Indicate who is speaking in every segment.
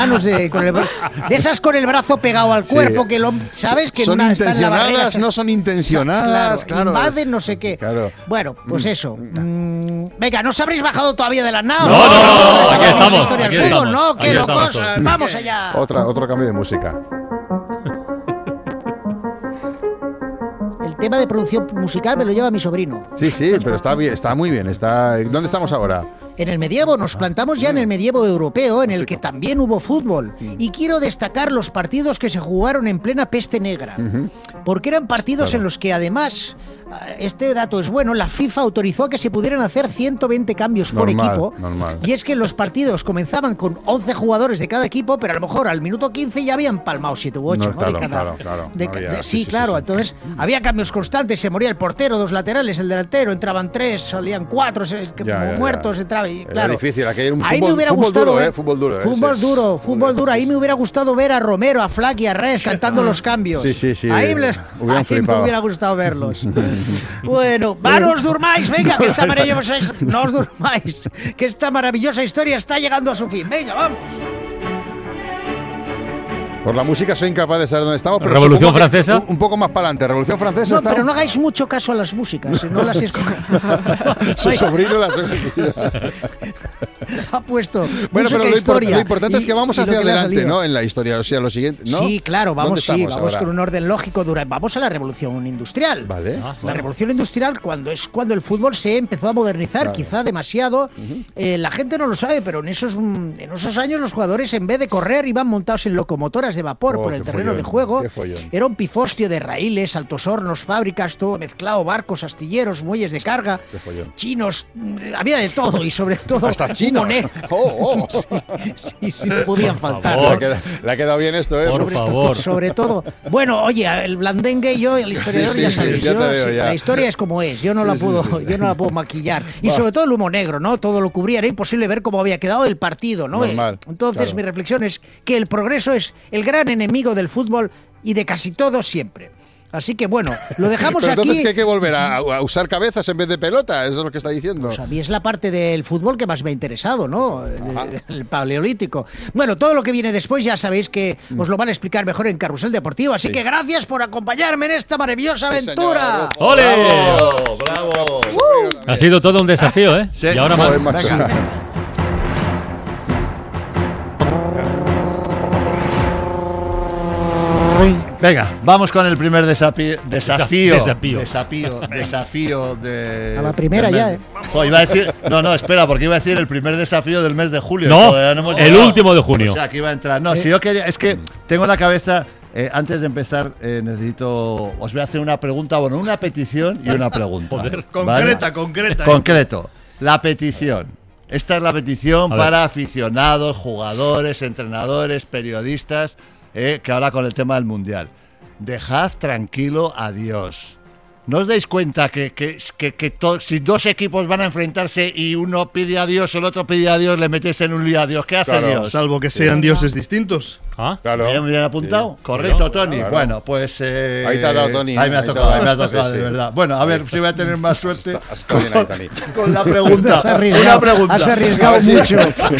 Speaker 1: de esas con el brazo pegado al cuerpo, que sabes que
Speaker 2: son
Speaker 1: una está en la barrera,
Speaker 2: no son intencionadas, claro,
Speaker 1: invaden no sé qué.
Speaker 2: Claro.
Speaker 1: Bueno, pues eso. Venga, ¿no os habréis bajado todavía de la nao?
Speaker 3: No, aquí estamos.
Speaker 1: ¿No? ¡Qué locos! ¡Vamos allá!
Speaker 2: Otro cambio de música.
Speaker 1: El tema de producción musical me lo lleva mi sobrino.
Speaker 2: Sí, pero está bien, está muy bien. ¿Dónde estamos ahora?
Speaker 1: En el medievo, nos plantamos ya en el medievo europeo, en el que también hubo fútbol. Y quiero destacar los partidos que se jugaron en plena peste negra. Porque eran partidos en los que además, este dato es bueno, la FIFA autorizó a que se pudieran hacer 120 cambios por equipo. Y es que los partidos comenzaban con 11 jugadores de cada equipo, pero a lo mejor al minuto 15 ya habían palmado 7 u 8. Claro. Entonces había cambios constantes, se moría el portero, 2 laterales, el delantero, entraban 3, salían 4 muertos, entraba. Y, claro,
Speaker 2: era difícil, aquello un
Speaker 1: ahí me hubiera gustado
Speaker 2: duro, fútbol duro.
Speaker 1: Ahí me hubiera gustado ver a Romero, a Flack y a Red cantando los cambios.
Speaker 2: Sí.
Speaker 1: Ahí me hubiera gustado verlos. Bueno, no os durmáis, venga, que esta maravillosa no os durmáis, que esta maravillosa historia está llegando a su fin. Venga, vamos.
Speaker 2: Por la música soy incapaz de saber dónde estamos. Pero
Speaker 3: ¿Revolución Francesa?
Speaker 2: Un poco más para adelante. ¿Revolución Francesa?
Speaker 1: No, pero no hagáis mucho caso a las músicas. No las
Speaker 2: Su sobrino las
Speaker 1: ha puesto.
Speaker 2: Bueno, pero lo importante es que vamos hacia adelante, ¿no? En la historia, o sea, lo siguiente, ¿no?
Speaker 1: Sí, claro, vamos con un orden lógico. Vamos a la revolución industrial.
Speaker 2: Vale.
Speaker 1: La revolución industrial, cuando el fútbol se empezó a modernizar, quizá demasiado. La gente no lo sabe, pero en esos años los jugadores, en vez de correr, iban montados en locomotoras de vapor por el terreno de juego. Era un pifostio de raíles, altos hornos, fábricas, todo mezclado, barcos, astilleros, muelles de carga, chinos, había de todo, y sobre todo
Speaker 2: hasta chinos.
Speaker 1: Sí, podían faltar.
Speaker 2: Le ha quedado bien esto, ¿eh?
Speaker 3: Por favor.
Speaker 1: Sobre todo. Bueno, oye, el blandengue y yo, el historiador, ya sabéis, la historia es como es, yo no la puedo maquillar. Y sobre todo el humo negro, ¿no? Todo lo cubría, era imposible ver cómo había quedado el partido, ¿no? Entonces, mi reflexión es que el progreso es el gran enemigo del fútbol y de casi todo siempre. Así que bueno, lo dejamos
Speaker 2: pero
Speaker 1: aquí.
Speaker 2: Entonces, ¿qué hay que volver a usar cabezas en vez de pelota? Eso es lo que está diciendo.
Speaker 1: Pues a mí es la parte del fútbol que más me ha interesado, ¿no? El paleolítico. Bueno, todo lo que viene después ya sabéis que os lo van a explicar mejor en Carrusel Deportivo. Así que gracias por acompañarme en esta maravillosa aventura.
Speaker 3: ¡Ole!
Speaker 2: ¡Bravo!
Speaker 3: Ha sido todo un desafío, ¿eh?
Speaker 2: Sí.
Speaker 3: Y ahora más.
Speaker 4: Venga, vamos con el primer desafío de...
Speaker 1: A la primera ya, ¿eh?
Speaker 4: Iba a decir, espera, porque iba a decir el primer desafío del mes de julio.
Speaker 3: No, el último de junio.
Speaker 4: O sea, que iba a entrar. No, si yo quería... Es que tengo en la cabeza... antes de empezar, os voy a hacer una pregunta, una petición y una pregunta.
Speaker 3: Joder.
Speaker 4: Concreto. La petición. Esta es la petición para aficionados, jugadores, entrenadores, periodistas... que ahora con el tema del Mundial. Dejad tranquilo a Dios. ¿No os dais cuenta que si dos equipos van a enfrentarse y uno pide a Dios o el otro pide a Dios, le metes en un lío a Dios? ¿Qué hace Dios?
Speaker 5: Salvo que sean dioses distintos.
Speaker 2: Claro.
Speaker 4: ¿Me bien apuntado? Sí. Correcto, Tony. Claro. Bueno, pues...
Speaker 2: ahí te ha dado, Tony.
Speaker 4: Ahí me ha tocado, de verdad. Bueno, a ver si voy a tener más suerte.
Speaker 2: Está bien ahí, Tony.
Speaker 4: Con la pregunta.
Speaker 1: Una pregunta. Has arriesgado mucho.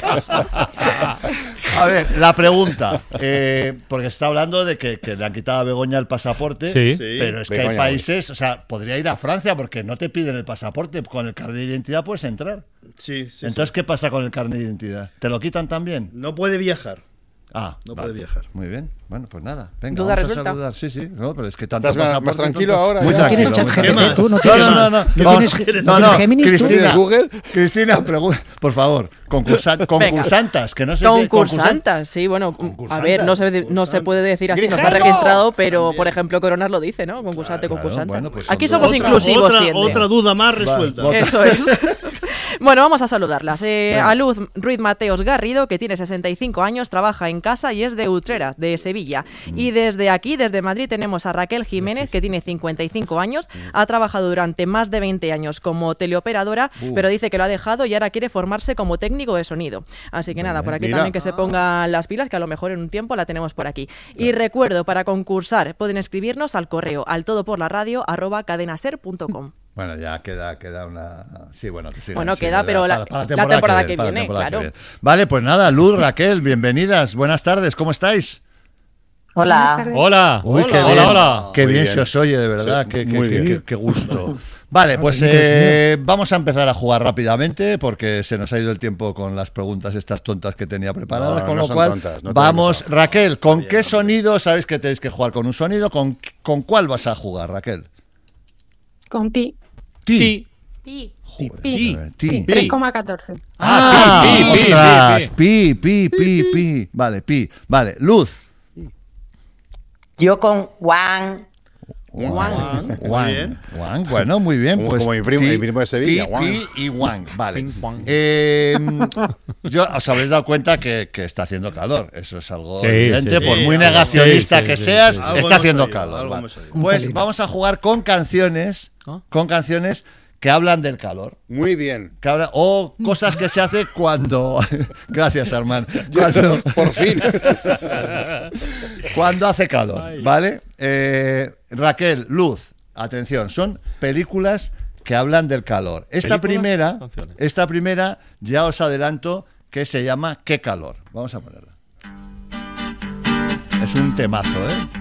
Speaker 4: A ver, la pregunta. Porque se está hablando de que le han quitado a Begoña el pasaporte.
Speaker 3: Sí.
Speaker 4: Pero es que hay países... O sea, podría ir a Francia porque no te piden el pasaporte. Con el carnet de identidad puedes entrar.
Speaker 5: Sí.
Speaker 4: Entonces, ¿qué pasa con el carnet de identidad? ¿Te lo quitan también?
Speaker 5: No puede viajar.
Speaker 4: No
Speaker 5: puede viajar.
Speaker 4: Muy bien. Bueno, pues nada. Venga,
Speaker 6: Duda
Speaker 4: vamos
Speaker 6: resuelta.
Speaker 4: a saludar. Sí. No, pero es que tanto
Speaker 2: ¿Estás más tranquilo ahora?
Speaker 4: Muy
Speaker 1: ¿No tienes
Speaker 4: tranquilo.
Speaker 1: ChatGPT? ¿Tú no tienes
Speaker 4: No.
Speaker 1: Géminis?
Speaker 2: ¿Tienes Google?
Speaker 4: Cristina, por favor. Concursantas, que no sé
Speaker 6: concursantas, sí, bueno, a ver, no se puede decir así, no está registrado, pero
Speaker 5: también.
Speaker 6: Por ejemplo, Coronas lo dice, ¿no? Concursante.
Speaker 4: Bueno, pues
Speaker 6: aquí somos inclusivos siempre.
Speaker 5: Otra duda más resuelta.
Speaker 6: Eso es. Bueno, vamos a saludarlas. A Luz Ruiz Mateos Garrido, que tiene 65 años, trabaja en casa y es de Utrera, de Sevilla. Y desde aquí, desde Madrid, tenemos a Raquel Jiménez, que tiene 55 años, ha trabajado durante más de 20 años como teleoperadora, pero dice que lo ha dejado y ahora quiere formarse como técnico de sonido. Así que nada, por aquí también que se pongan las pilas, que a lo mejor en un tiempo la tenemos por aquí. Y recuerdo, para concursar pueden escribirnos al correo altodoporlaradio@cadenaser.com.
Speaker 4: Bueno, ya queda una... Sí, bueno, que sí.
Speaker 6: Bueno, queda, pero la temporada que viene, claro.
Speaker 4: Vale, pues nada, Luz, Raquel, bienvenidas. Buenas tardes, ¿cómo estáis?
Speaker 7: Hola.
Speaker 3: Hola.
Speaker 4: Uy, qué
Speaker 3: hola,
Speaker 4: bien,
Speaker 3: hola.
Speaker 4: Qué bien se os oye, de verdad.
Speaker 2: Sí, muy bien.
Speaker 4: Qué gusto. Vale, pues vamos a empezar a jugar rápidamente porque se nos ha ido el tiempo con las preguntas estas tontas que tenía preparadas.
Speaker 2: No,
Speaker 4: con
Speaker 2: no
Speaker 4: lo
Speaker 2: son
Speaker 4: cual,
Speaker 2: tontas, no te
Speaker 4: vamos,
Speaker 2: digas.
Speaker 4: Raquel, ¿con qué sonido? Sabéis que tenéis que jugar con un sonido. ¿Con cuál vas a jugar, Raquel?
Speaker 7: Con pi.
Speaker 4: Ti.
Speaker 6: Pi.
Speaker 4: Joder,
Speaker 5: Pi.
Speaker 4: ti.
Speaker 7: 3,14.
Speaker 4: Ah,
Speaker 3: pi, pi,
Speaker 4: ostras,
Speaker 3: pi,
Speaker 4: pi. Vale, pi. Vale, Luz.
Speaker 8: Yo con Juan.
Speaker 4: Juan.
Speaker 5: Muy bien.
Speaker 4: Juan, bueno, muy bien.
Speaker 2: Como-
Speaker 4: Pues
Speaker 2: como mi primo de Sevilla,
Speaker 4: Pi,
Speaker 2: Juan.
Speaker 4: Pi y Juan, vale.
Speaker 3: Ping, Juan.
Speaker 4: Yo os habréis dado cuenta que está haciendo calor. Eso es algo
Speaker 3: Sí,
Speaker 4: evidente.
Speaker 3: sí,
Speaker 4: Por
Speaker 5: sí.
Speaker 4: muy
Speaker 5: Sí,
Speaker 4: negacionista
Speaker 3: sí,
Speaker 4: que
Speaker 3: sí,
Speaker 4: seas,
Speaker 3: sí.
Speaker 5: Algo
Speaker 4: está
Speaker 5: hemos
Speaker 4: haciendo
Speaker 5: oído,
Speaker 4: calor.
Speaker 5: algo
Speaker 4: vale.
Speaker 5: hemos oído.
Speaker 4: Pues vamos a jugar con canciones que hablan del calor.
Speaker 2: Muy bien.
Speaker 4: O cosas que se hace cuando... Gracias, Armand.
Speaker 2: Por fin.
Speaker 4: Cuando hace calor, ¿vale? Raquel, Luz, atención, son películas que hablan del calor. Esta
Speaker 3: ¿Películas?
Speaker 4: primera, ya os adelanto que se llama ¿Qué calor? Vamos a ponerla. Es un temazo, ¿eh?